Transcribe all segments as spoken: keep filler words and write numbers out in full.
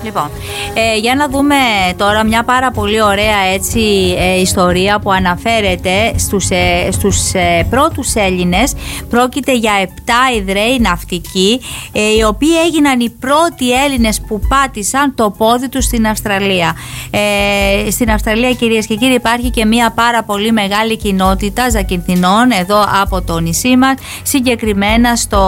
Λοιπόν, ε, για να δούμε τώρα μια πάρα πολύ ωραία έτσι ε, ιστορία που αναφέρεται στους, ε, στους ε, πρώτους Έλληνες. Πρόκειται για επτά Ιδραίοι ναυτικοί, ε, οι οποίοι έγιναν οι πρώτοι Έλληνες που πάτησαν το πόδι τους στην Αυστραλία. Ε, στην Αυστραλία, κυρίες και κύριοι, υπάρχει και μια πάρα πολύ μεγάλη κοινότητα Ζακυνθινών εδώ από το νησί μας, συγκεκριμένα στο,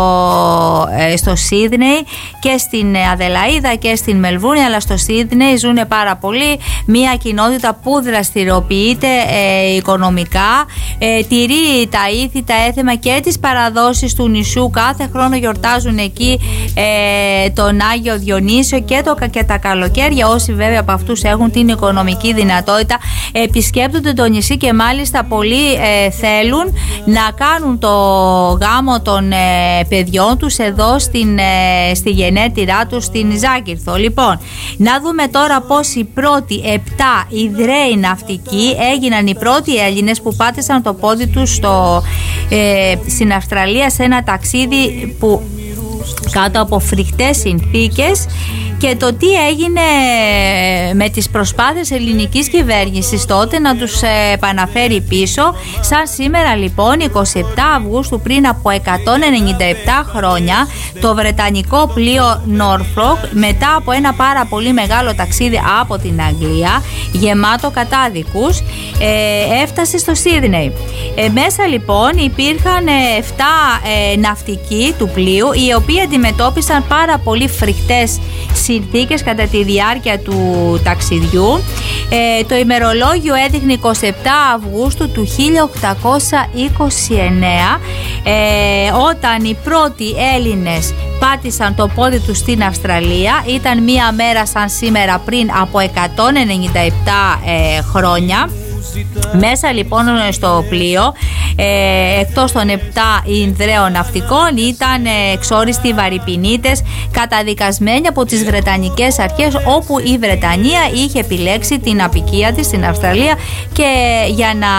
ε, στο Σίδνεϊ και στην Αδελαΐδα και στην Μελβούρνη, αλλά στο Σίδνεϊ ζουν πάρα πολύ, μια κοινότητα που δραστηριοποιείται ε, οικονομικά, ε, τηρεί τα ήθη, τα έθιμα και τις παραδόσεις του νησιού. Κάθε χρόνο γιορτάζουν εκεί ε, τον Άγιο Διονύσιο και, το, και τα καλοκαίρια, όσοι βέβαια από αυτούς έχουν την οικονομική δυνατότητα, επισκέπτονται το νησί και μάλιστα πολλοί ε, θέλουν να κάνουν το γάμο των ε, παιδιών τους εδώ στην, ε, στη γενέτειρά τους στην Ζάκυνθο. Λοιπόν, να δούμε τώρα πως οι πρώτοι επτά Ιδραίοι ναυτικοί έγιναν οι πρώτοι Έλληνες που πάτησαν το πόδι τους στο, ε, στην Αυστραλία σε ένα ταξίδι που κάτω από φρικτές συνθήκες, και το τι έγινε με τις προσπάθειες ελληνικής κυβέρνησης τότε να τους επαναφέρει πίσω. Σαν σήμερα λοιπόν, εικοστή εβδόμη Αυγούστου πριν από εκατόν ενενήντα επτά χρόνια, το βρετανικό πλοίο Norfolk, μετά από ένα πάρα πολύ μεγάλο ταξίδι από την Αγγλία γεμάτο κατάδικους, ε, έφτασε στο Σίδνεϊ. Ε, μέσα λοιπόν υπήρχαν επτά ε, ναυτικοί του πλοίου, οι οποίοι αντιμετώπισαν πάρα πολύ φρικτές συνθήκες κατά τη διάρκεια του ταξιδιού. Ε, το ημερολόγιο έδειχνε εικοστή εβδόμη Αυγούστου του χίλια οκτακόσια είκοσι εννέα, ε, όταν οι πρώτοι Έλληνες πάτησαν το πόδι τους στην Αυστραλία. Ήταν μία μέρα σαν σήμερα πριν από εκατόν ενενήντα επτά ε, χρόνια. Μέσα λοιπόν στο πλοίο, ε, εκτός των επτά Ινδραίων ναυτικών, ήταν ε, εξόριστοι βαρυπινίτες καταδικασμένοι από τις Βρετανικές αρχές, όπου η Βρετανία είχε επιλέξει την αποικία της στην Αυστραλία και για να,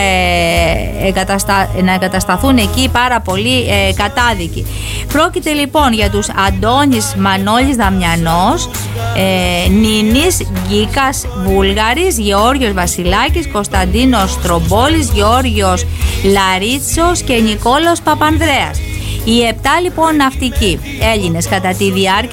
ε, εγκαταστα... να εγκατασταθούν εκεί πάρα πολλοί ε, κατάδικοι. Πρόκειται λοιπόν για τους Αντώνης Μανώλης Δαμιανός, ε, Νίνης Γκίκας Βούλγαρης, Γεώργιος Βασιλάκης, Κωνσταντίνος Τρομπόλης, Γεώργιος Λαρίτσος και Νικόλαος Παπανδρέας. Οι επτά λοιπόν ναυτικοί Έλληνες κατά τη διάρκεια